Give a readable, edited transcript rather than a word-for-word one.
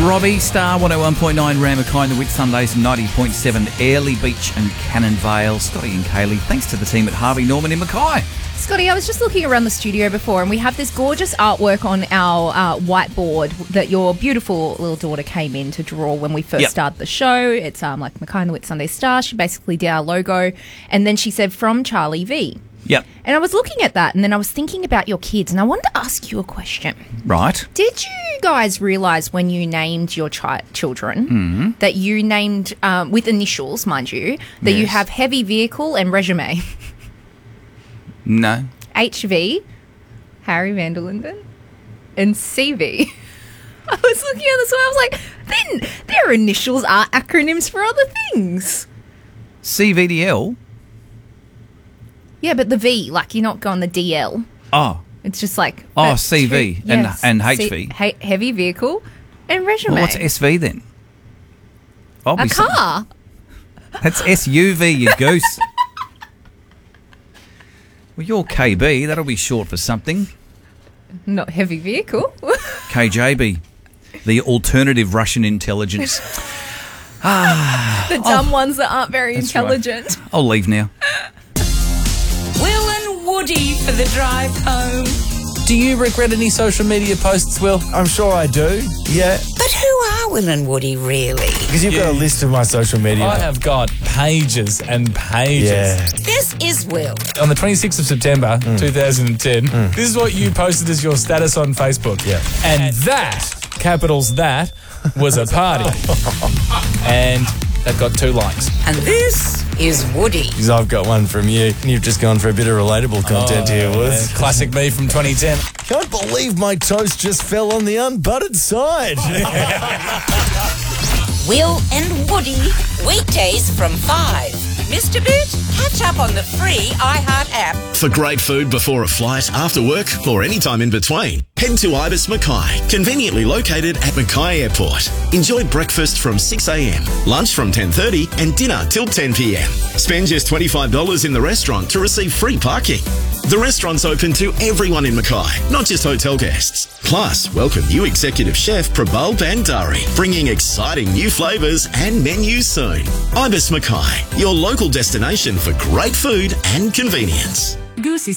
Robbie, Star 101.9 Ramakai, the Whit Sundays, 90.7 Airlie Beach and Cannon Vale. Scotty and Kaylee, thanks to the team at Harvey Norman in Mackay. Scotty, I was just looking around the studio before and we have this gorgeous artwork on our whiteboard that your beautiful little daughter came in to draw when we first started the show. It's like Mackay and the Whit Sunday Star. She basically did our logo and then she said, from Charlie V. Yep. And I was looking at that and then I was thinking about your kids and I wanted to ask you a question. Right. Did you guys realise when you named your children that you named, with initials, mind you, that you have heavy vehicle and resume? No. HV, Harry Van der Linden, and CV. I was looking at this one, I was like, then their initials are acronyms for other things. CVDL? Yeah, but the V, like you're not going the DL. Oh. It's just like... CV and HV. Heavy vehicle and resume. Well, what's SV then? A car. That's SUV, you goose. Well, you're KB. That'll be short for something. Not heavy vehicle. KJB, the alternative Russian intelligence. The dumb ones that aren't very intelligent. Right. I'll leave now. Will and Woody for the drive home. Do you regret any social media posts, Will? I'm sure I do, yeah. But who are Will and Woody really? Because you've got a list of my social media. I have got pages and pages. Yeah. This is Will. On the 26th of September 2010, this is what you posted as your status on Facebook. Yeah. And that, capitals that, was a party. And that got 2 likes. And this is Woody. Because I've got one from you. And you've just gone for a bit of relatable content here, Woods. Yeah, classic me from 2010. Can't believe my toast just fell on the unbuttered side. Will and Woody, weekdays from 5. Missed a bit? Catch up on the free iHeart app. For great food before a flight, after work, or any time in between, head to Ibis Mackay, conveniently located at Mackay Airport. Enjoy breakfast from 6 a.m, lunch from 10:30 and dinner till 10 p.m. Spend just $25 in the restaurant to receive free parking. The restaurant's open to everyone in Mackay, not just hotel guests. Plus, welcome new executive chef Prabal Bandari, bringing exciting new flavours and menus soon. Ibis Mackay, your local destination for great food and convenience. Goosey